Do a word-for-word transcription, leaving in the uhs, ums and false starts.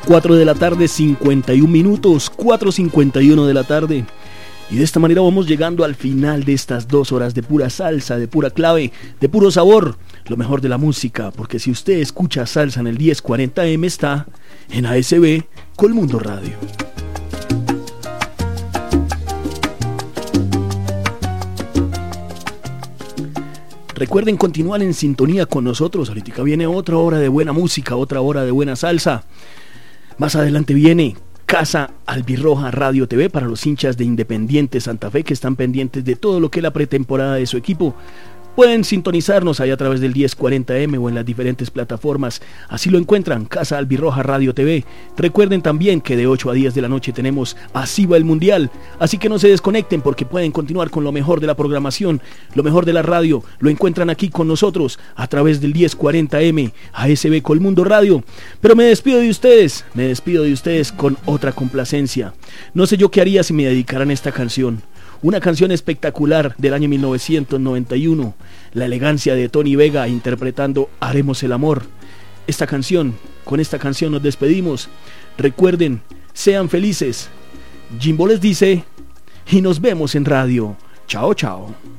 cuatro de la tarde, cincuenta y un minutos, cuatro cincuenta y uno de la tarde. Y de esta manera vamos llegando al final de estas dos horas de pura salsa, de pura clave, de puro sabor, lo mejor de la música, porque si usted escucha salsa en el diez cuarenta eme está en A S B Colmundo Radio. Recuerden continuar en sintonía con nosotros. Ahorita viene otra hora de buena música, otra hora de buena salsa. Más adelante viene Casa Albirroja Radio T V para los hinchas de Independiente Santa Fe que están pendientes de todo lo que es la pretemporada de su equipo. Pueden sintonizarnos ahí a través del diez cuarenta eme o en las diferentes plataformas. Así lo encuentran, Casa Albirroja Radio T V. Recuerden también que de ocho a diez de la noche tenemos Así va el Mundial. Así que no se desconecten porque pueden continuar con lo mejor de la programación, lo mejor de la radio. Lo encuentran aquí con nosotros a través del diez cuarenta eme, A S B Colmundo Radio. Pero me despido de ustedes, me despido de ustedes con otra complacencia. No sé yo qué haría si me dedicaran esta canción. Una canción espectacular del año mil novecientos noventa y uno, la elegancia de Tony Vega interpretando Haremos el Amor. Esta canción, con esta canción nos despedimos. Recuerden, sean felices. Jimbo les dice y nos vemos en radio. Chao, chao.